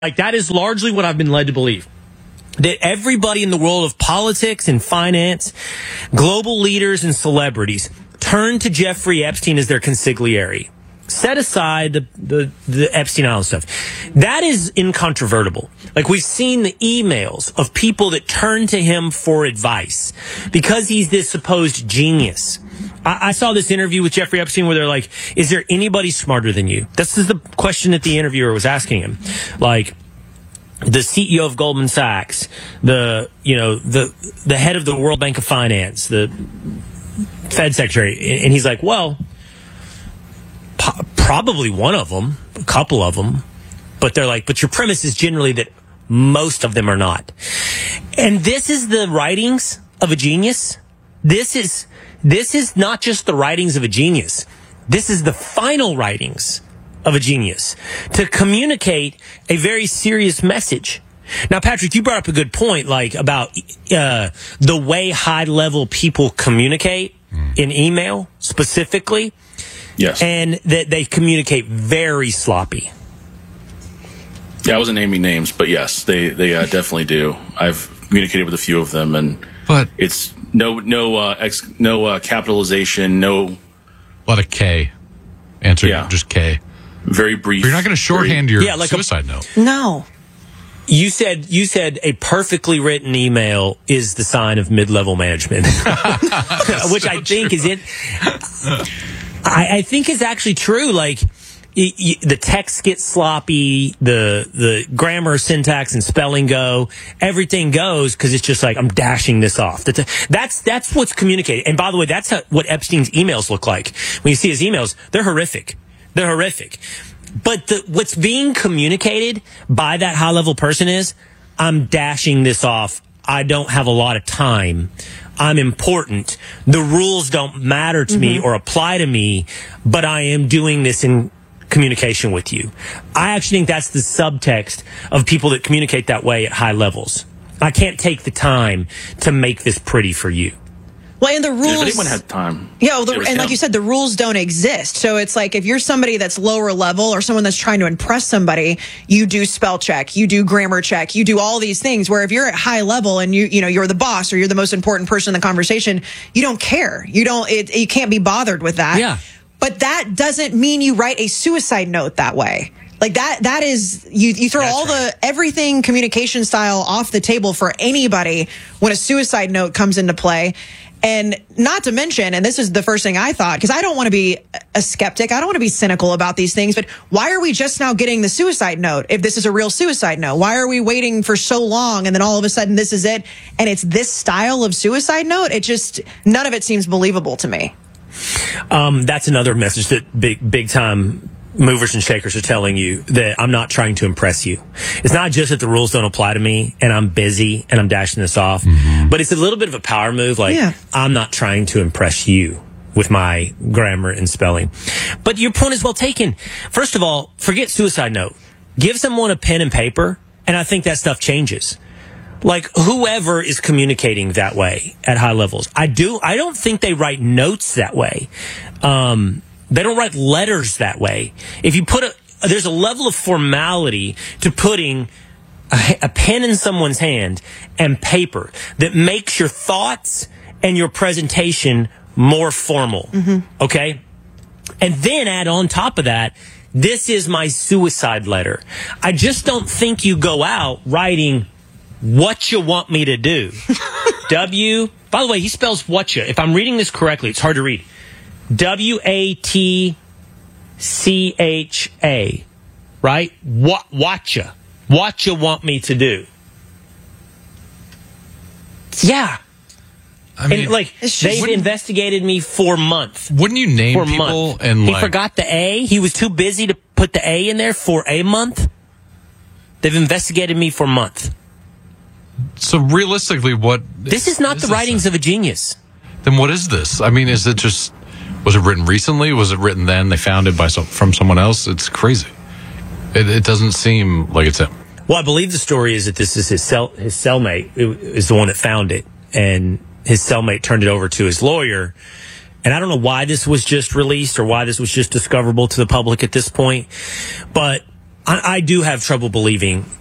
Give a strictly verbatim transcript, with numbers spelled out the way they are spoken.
Like, that is largely what I've been led to believe. That everybody in the world of politics and finance, global leaders and celebrities, turn to Jeffrey Epstein as their consigliere. Set aside the, the, the Epstein Island stuff. That is incontrovertible. Like, we've seen the emails of people that turn to him for advice because he's this supposed genius. I, I saw this interview with Jeffrey Epstein where they're like, is there anybody smarter than you? This is the question that the interviewer was asking him. Like, the C E O of Goldman Sachs, the, you know, the, the head of the World Bank of Finance, the Fed secretary. And he's like, well, po- probably one of them, a couple of them. But they're like, but your premise is generally that most of them are not. And this is the writings of a genius. This is, this is not just the writings of a genius. This is the final writings of a genius to communicate a very serious message. Now, Patrick, you brought up a good point, like about uh, the way high-level people communicate mm. in email specifically. Yes. And that they communicate very sloppy. Yeah, I wasn't naming names, but yes, they, they uh, definitely do. I've communicated with a few of them, and but it's no no uh, ex, no uh, capitalization, no... A lot of K. Answer yeah. just K. Very brief. But you're not going to shorthand very, your yeah, like suicide a, note. No. You said you said a perfectly written email is the sign of mid-level management, which so I think true. is it. I, I think is actually true. Like y- y- the text gets sloppy, the the grammar, syntax, and spelling go. Everything goes because it's just like I'm dashing this off. That's a, that's that's what's communicated. And by the way, that's how, what Epstein's emails look like. When you see his emails, they're horrific. They're horrific. But the, what's being communicated by that high-level person is, I'm dashing this off. I don't have a lot of time. I'm important. The rules don't matter to mm-hmm. me or apply to me, but I am doing this in communication with you. I actually think that's the subtext of people that communicate that way at high levels. I can't take the time to make this pretty for you. Well, and the rules... If anyone had time. Yeah, well, the, and like you said, the rules don't exist. So it's like if you're somebody that's lower level or someone that's trying to impress somebody, you do spell check, you do grammar check, you do all these things. Where if you're at high level and you you know you're the boss or you're the most important person in the conversation, you don't care. You don't. It, you can't be bothered with that. Yeah. But that doesn't mean you write a suicide note that way. Like that, that is, you, you throw That's all right. the, everything communication style off the table for anybody when a suicide note comes into play. And not to mention, and this is the first thing I thought, because I don't want to be a skeptic. I don't want to be cynical about these things, but why are we just now getting the suicide note if this is a real suicide note? Why are we waiting for so long and then all of a sudden this is it and it's this style of suicide note? It just, none of it seems believable to me. Um, that's another message that big, big time movers and shakers are telling you, that I'm not trying to impress you. It's not just that the rules don't apply to me and I'm busy and I'm dashing this off, mm-hmm. but it's a little bit of a power move. Like, yeah. I'm not trying to impress you with my grammar and spelling. But your point is well taken. First of all, forget suicide note. Give someone a pen and paper, and I think that stuff changes. Like, whoever is communicating that way at high levels. I do, I don't think they write notes that way. Um, They don't write letters that way. If you put a, there's a level of formality to putting a, a pen in someone's hand and paper that makes your thoughts and your presentation more formal. Mm-hmm. Okay? And then add on top of that, this is my suicide letter. I just don't think you go out writing what you want me to do. W, by the way, he spells what you. If I'm reading this correctly, it's hard to read. W A T C H A, right? What, watcha. What you want me to do. Yeah. I mean, and like, they've investigated me for months. Wouldn't you name for people month. and He like... forgot the A. He was too busy to put the A in there for a month. They've investigated me for a month. So realistically, what... This is not the writings of a genius. Then what is this? I mean, is it just... Was it written recently? Was it written then? They found it by some, from someone else? It's crazy. It, it doesn't seem like it's him. Well, I believe the story is that this is his cell, his cellmate is the one that found it, and his cellmate turned it over to his lawyer. And I don't know why this was just released or why this was just discoverable to the public at this point, but I, I do have trouble believing